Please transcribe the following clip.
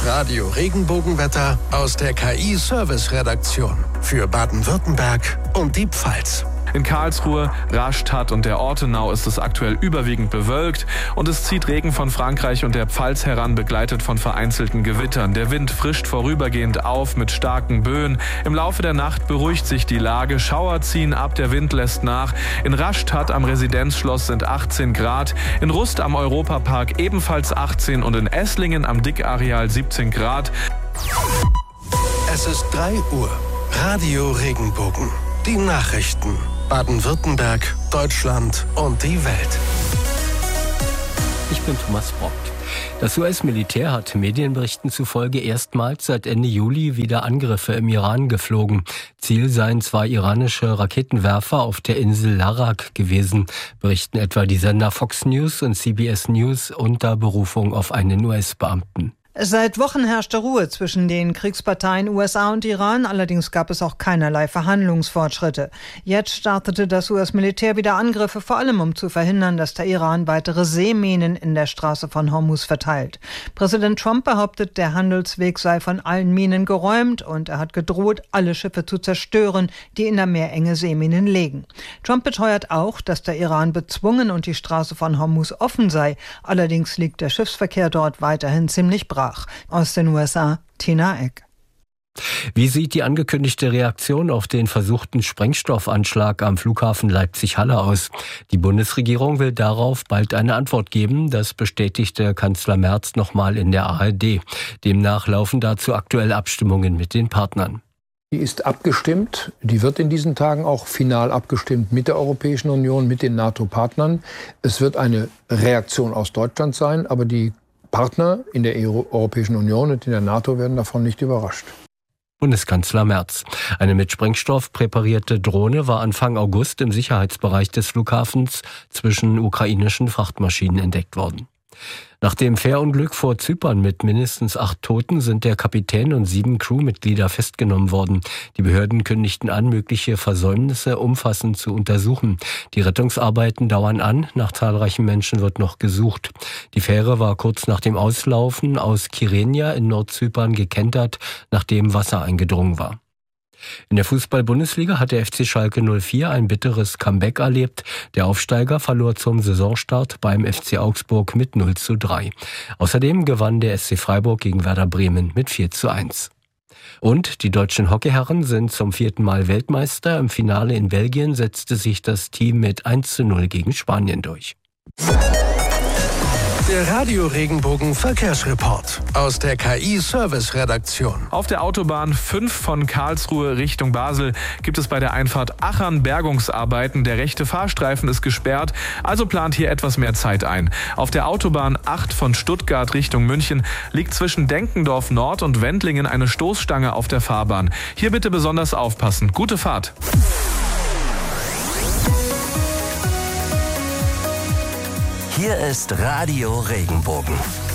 Das Radio Regenbogenwetter aus der KI-Service-Redaktion für Baden-Württemberg und die Pfalz. In Karlsruhe, Rastatt und der Ortenau ist es aktuell überwiegend bewölkt und es zieht Regen von Frankreich und der Pfalz heran, begleitet von vereinzelten Gewittern. Der Wind frischt vorübergehend auf mit starken Böen. Im Laufe der Nacht beruhigt sich die Lage. Schauer ziehen ab, der Wind lässt nach. In Rastatt am Residenzschloss sind 18 Grad, in Rust am Europapark ebenfalls 18 und in Esslingen am Dickareal 17 Grad. Es ist 3 Uhr. Radio Regenbogen. Die Nachrichten. Baden-Württemberg, Deutschland und die Welt. Ich bin Thomas Brock. Das US-Militär hat Medienberichten zufolge erstmals seit Ende Juli wieder Angriffe im Iran geflogen. Ziel seien 2 iranische Raketenwerfer auf der Insel Larak gewesen, berichten etwa die Sender Fox News und CBS News unter Berufung auf einen US-Beamten. Seit Wochen herrschte Ruhe zwischen den Kriegsparteien USA und Iran, allerdings gab es auch keinerlei Verhandlungsfortschritte. Jetzt startete das US-Militär wieder Angriffe, vor allem um zu verhindern, dass der Iran weitere Seeminen in der Straße von Hormuz verteilt. Präsident Trump behauptet, der Handelsweg sei von allen Minen geräumt und er hat gedroht, alle Schiffe zu zerstören, die in der Meerenge Seeminen legen. Trump beteuert auch, dass der Iran bezwungen und die Straße von Hormuz offen sei. Allerdings liegt der Schiffsverkehr dort weiterhin ziemlich brach. Aus den USA, Tina Eck. Wie sieht die angekündigte Reaktion auf den versuchten Sprengstoffanschlag am Flughafen Leipzig-Halle aus? Die Bundesregierung will darauf bald eine Antwort geben. Das bestätigte Kanzler Merz nochmal in der ARD. Demnach laufen dazu aktuell Abstimmungen mit den Partnern. Die ist abgestimmt. Die wird in diesen Tagen auch final abgestimmt mit der Europäischen Union, mit den NATO-Partnern. Es wird eine Reaktion aus Deutschland sein, aber die Partner in der Europäischen Union und in der NATO werden davon nicht überrascht. Bundeskanzler Merz. Eine mit Sprengstoff präparierte Drohne war Anfang August im Sicherheitsbereich des Flughafens zwischen ukrainischen Frachtmaschinen entdeckt worden. Nach dem Fährunglück vor Zypern mit mindestens 8 Toten sind der Kapitän und 7 Crewmitglieder festgenommen worden. Die Behörden kündigten an, mögliche Versäumnisse umfassend zu untersuchen. Die Rettungsarbeiten dauern an. Nach zahlreichen Menschen wird noch gesucht. Die Fähre war kurz nach dem Auslaufen aus Kyrenia in Nordzypern gekentert, nachdem Wasser eingedrungen war. In der Fußball-Bundesliga hat der FC Schalke 04 ein bitteres Comeback erlebt. Der Aufsteiger verlor zum Saisonstart beim FC Augsburg mit 0:3. Außerdem gewann der SC Freiburg gegen Werder Bremen mit 4:1. Und die deutschen Hockeyherren sind zum 4. Mal Weltmeister. Im Finale in Belgien setzte sich das Team mit 1:0 gegen Spanien durch. Der Radio Regenbogen Verkehrsreport aus der KI-Service-Redaktion. Auf der Autobahn 5 von Karlsruhe Richtung Basel gibt es bei der Einfahrt Achern Bergungsarbeiten. Der rechte Fahrstreifen ist gesperrt, also plant hier etwas mehr Zeit ein. Auf der Autobahn 8 von Stuttgart Richtung München liegt zwischen Denkendorf Nord und Wendlingen eine Stoßstange auf der Fahrbahn. Hier bitte besonders aufpassen. Gute Fahrt! Hier ist Radio Regenbogen.